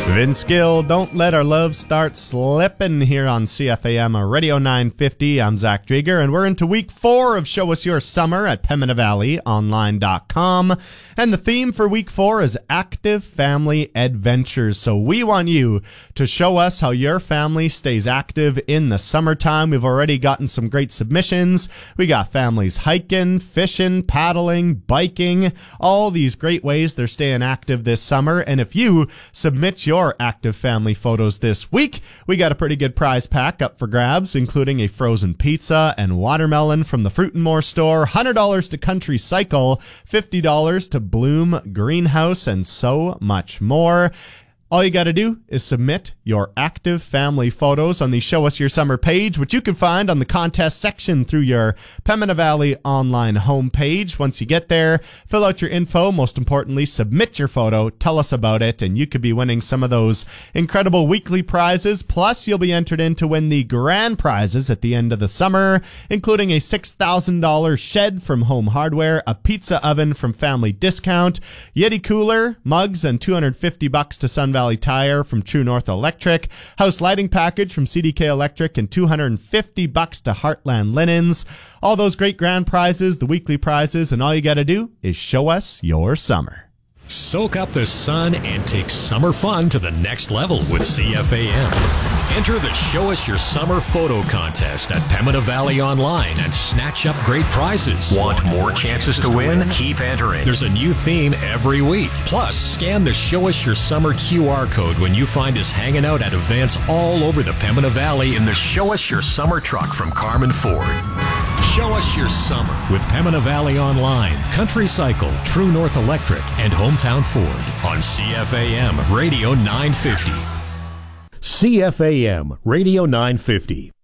Vince Gill, Don't Let Our Love Start Slippin' here on CFAM Radio 950. I'm Zach Drieger, and we're into week 4 of Show Us Your Summer at PembinaValleyOnline.com. And the theme for week 4 is Active Family Adventures. So we want you to show us how your family stays active in the summertime. We've already gotten some great submissions. We got families hiking, fishing, paddling, biking, all these great ways they're staying active this summer. And if you submit your active family photos this week, we got a pretty good prize pack up for grabs, including a frozen pizza and watermelon from the Fruit & More store, $100 to Country Cycle, $50 to Bloom Greenhouse, and so much more. All you got to do is submit your active family photos on the Show Us Your Summer page, which you can find on the contest section through your Pembina Valley online homepage. Once you get there, fill out your info. Most importantly, submit your photo. Tell us about it, and you could be winning some of those incredible weekly prizes. Plus, you'll be entered in to win the grand prizes at the end of the summer, including a $6,000 shed from Home Hardware, a pizza oven from Family Discount, Yeti cooler, mugs, and $250 to Sun Valley Tire from True North Electric, house lighting package from CDK Electric, and $250 to Heartland Linens. All those great grand prizes, the weekly prizes, and all you got to do is show us your summer. Soak up the sun and take summer fun to the next level with CFAM. Enter the Show Us Your Summer photo contest at Pembina Valley Online and snatch up great prizes. Want more chances to win? Keep entering. There's a new theme every week. Plus, scan the Show Us Your Summer QR code when you find us hanging out at events all over the Pembina Valley in the Show Us Your Summer truck from Carmen Ford. Show Us Your Summer with Pembina Valley Online, Country Cycle, True North Electric, and Hometown Ford on CFAM Radio 950. CFAM Radio 950.